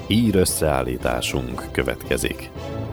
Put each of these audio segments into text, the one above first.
Ír összeállításunk következik.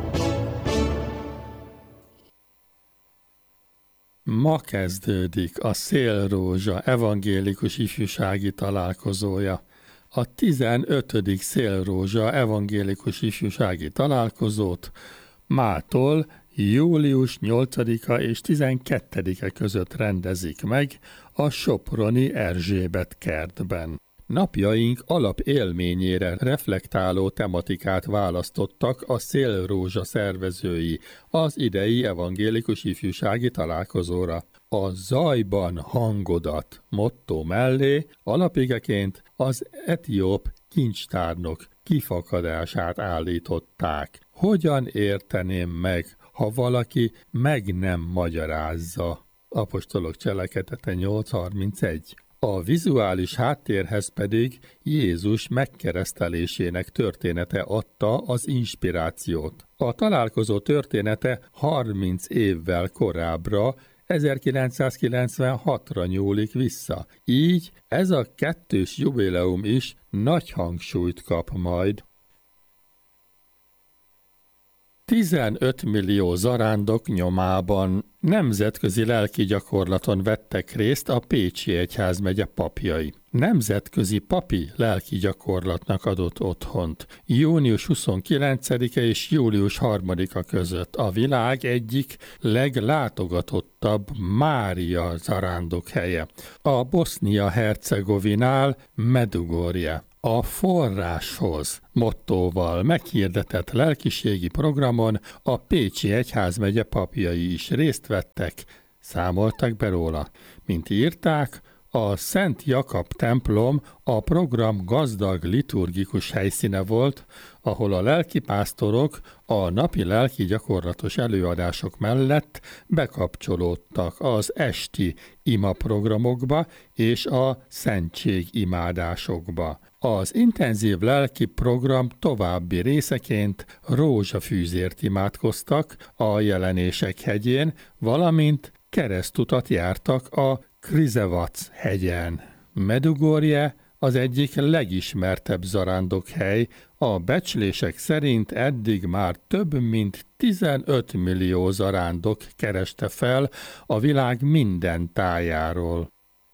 Ma kezdődik a Szélrózsa evangélikus ifjúsági találkozója. A 15. Szélrózsa evangélikus ifjúsági találkozót mától július 8-a és 12-e között rendezik meg a soproni Erzsébet kertben. Napjaink alapélményére reflektáló tematikát választottak a Szélrózsa szervezői az idei evangélikus ifjúsági találkozóra. A zajban hangodat motto mellé alapigeként az etióp kincstárnok kifakadását állították. Hogyan érteném meg, ha valaki meg nem magyarázza? Apostolok cselekedete 8.31. A vizuális háttérhez pedig Jézus megkeresztelésének története adta az inspirációt. A találkozó története 30 évvel korábbra, 1996-ra nyúlik vissza. Így ez a kettős jubileum is nagy hangsúlyt kap majd. 15 millió zarándok nyomában nemzetközi lelki gyakorlaton vettek részt a Pécsi Egyházmegye papjai. Nemzetközi papi lelki gyakorlatnak adott otthont június 29-e és július 3-a között a világ egyik leglátogatottabb Mária zarándok helye, a Bosznia-Hercegovinál Medugorje. A forráshoz mottóval meghirdetett lelkiségi programon a Pécsi Egyházmegye papjai is részt vettek, számoltak be róla. Mint írták, a Szent Jakab templom a program gazdag liturgikus helyszíne volt, ahol a lelkipásztorok a napi lelki gyakorlatos előadások mellett bekapcsolódtak az esti imaprogramokba és a szentségimádásokba. Az intenzív lelki program további részeként rózsafűzért imádkoztak a Jelenések hegyén, valamint keresztutat jártak a Krizevac hegyen. Medugorje az egyik legismertebb zarándokhely, a becslések szerint eddig már több mint 15 millió zarándok kereste fel a világ minden tájáról.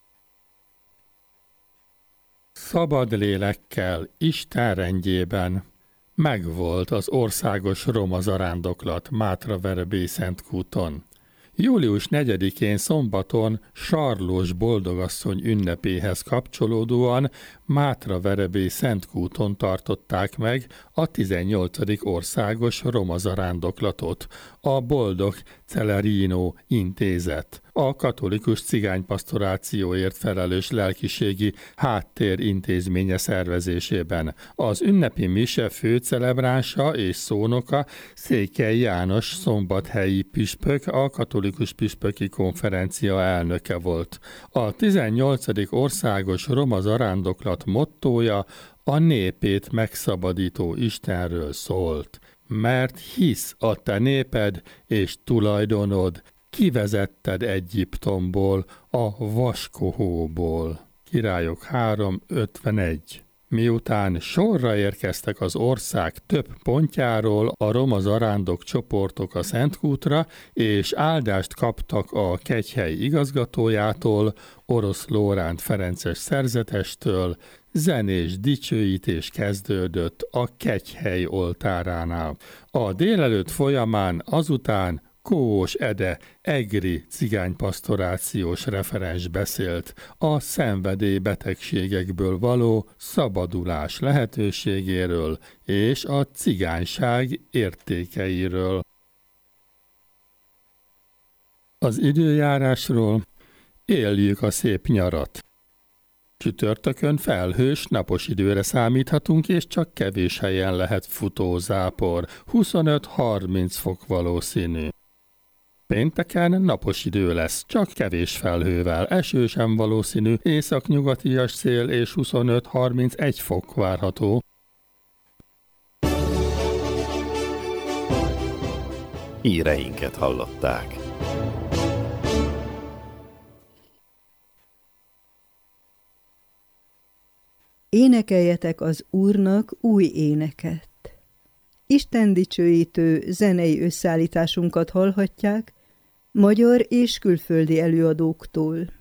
Szabad lélekkel, Isten rendjében megvolt az országos roma zarándoklat Mátraverebélye-Szentkúton. Július 4-én szombaton Sarlós boldogasszony ünnepéhez kapcsolódóan Mátraverebélye-Szentkúton tartották meg a 18. országos roma zarándoklatot, a Boldog Celerino intézet, a katolikus cigánypasztorációért felelős lelkiségi háttér intézménye szervezésében. Az ünnepi mise főcelebránsa és szónoka Székely János szombathelyi püspök, a katolikus püspöki konferencia elnöke volt. A 18. országos roma zarándoklat mottója a népét megszabadító Istenről szólt. Mert hisz a te néped és tulajdonod, kivezetted Egyiptomból, a vaskohóból. Királyok 3.51. Miután sorra érkeztek az ország több pontjáról a roma zarándok csoportok a Szentkútra, és áldást kaptak a kegyhely igazgatójától, Orosz Lóránt Ferences szerzetestől, zenés dicsőítés kezdődött a kegyhely oltáránál. A délelőtt folyamán azután Kóos Ede egri cigánypasztorációs referens beszélt a szenvedélybetegségekből való szabadulás lehetőségéről és a cigányság értékeiről. Az időjárásról: éljük a szép nyarat. Csütörtökön felhős, napos időre számíthatunk, és csak kevés helyen lehet futózápor, 25-30 fok valószínű. Pénteken napos idő lesz, csak kevés felhővel, eső sem valószínű, északnyugatias szél és 25-31 fok várható. Híreinket hallották. Énekeljetek az Úrnak új éneket. Isten dicsőítő zenei összeállításunkat hallhatják magyar és külföldi előadóktól.